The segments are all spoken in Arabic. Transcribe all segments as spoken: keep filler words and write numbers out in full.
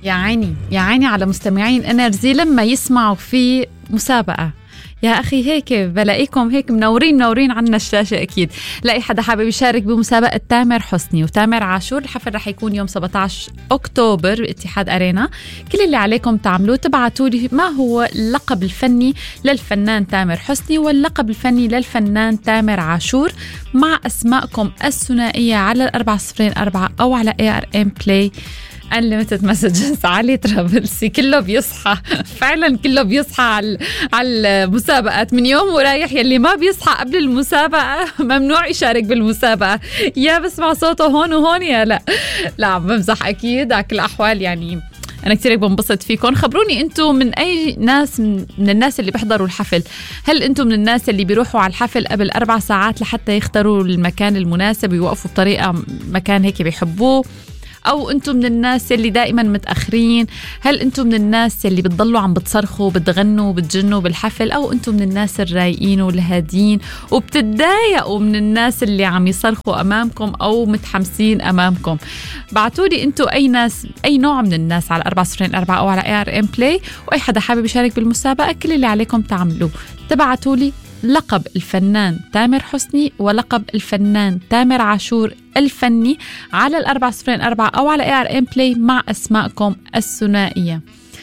يا عيني يا عيني على مستمعين انرجي لما يسمعوا في مسابقة. يا أخي هيك بلاقيكم هيك منورين منورين عنا الشاشة. أكيد لاقي حدا حابب يشارك بمسابقة تامر حسني وتامر عاشور. الحفل رح يكون يوم سبعة عشر أكتوبر باتحاد أرينا. كل اللي عليكم تعملوه تبعتوا لي ما هو اللقب الفني للفنان تامر حسني واللقب الفني للفنان تامر عاشور مع أسماءكم الثنائية على الأربعة صفرين أربعة أو على إيه آر إم Play unlimited messages. علي ترابلسي كله بيصحى فعلا كله بيصحى على على المسابقات من يوم ورايح. يلي ما بيصحى قبل المسابقة ممنوع يشارك بالمسابقة. يا بسمع صوته هون وهون يا لا لا عم بمزح. أكيد على كل الأحوال يعني أنا كتير بنبسط فيكم. خبروني أنتم من أي ناس من الناس اللي بيحضروا الحفل. هل أنتم من الناس اللي بيروحوا على الحفل قبل أربع ساعات لحتى يختاروا المكان المناسب ويوقفوا بطريقة مكان هيك بيحبوه، أو أنتم من الناس اللي دائما متأخرين؟ هل أنتم من الناس اللي بتضلوا عم بتصرخوا وبتغنوا وبتجنوا بالحفل، أو أنتم من الناس الرايقين والهادين وبتتضايقوا من الناس اللي عم يصرخوا أمامكم أو متحمسين أمامكم؟ بعتولي أنتم أي ناس أي نوع من الناس على أربعة صفرين أربعة أو على إيه آر إم Play. وأي حدا حابب يشارك بالمسابقة كل اللي عليكم تعملوه تبعتولي لقب الفنان تامر حسني ولقب الفنان تامر عاشور الفني على الأربعة صفرين أربعة أو على إيه آر إم Play مع أسماءكم الثنائية.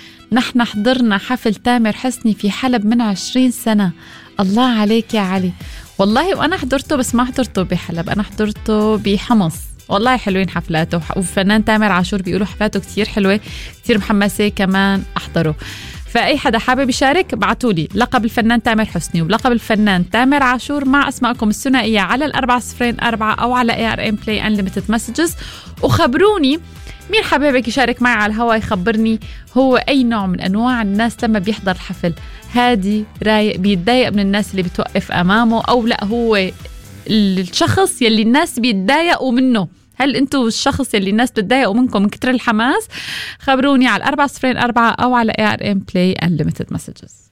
نحن حضرنا حفل تامر حسني في حلب من عشرين سنة. الله عليك يا علي. والله وأنا حضرته بس ما حضرته بحلب، أنا حضرته بحمص. والله حلوين حفلاته، وفنان تامر عاشور بيقولوا حفلاته كتير حلوة كتير محمسة كمان أحضره. فأي حدا حابب يشارك بعتولي لقب الفنان تامر حسني ولقب الفنان تامر عاشور مع أسماءكم الثنائية على الأربعة صفرين أربعة أو على إيه آر إم Play unlimited messages. وخبروني مين حاببك يشارك معي على الهواء يخبرني هو أي نوع من أنواع الناس لما بيحضر الحفل. هادي رايق بيتضايق من الناس اللي بتوقف أمامه، أو لا هو الشخص يلي الناس بيتضايقوا منه؟ هل أنتوا الشخص اللي الناس بتضايقوا منكم من كتر الحماس؟ خبروني على الأربعة صفرين أربعة أو على إيه آر إم Play unlimited messages.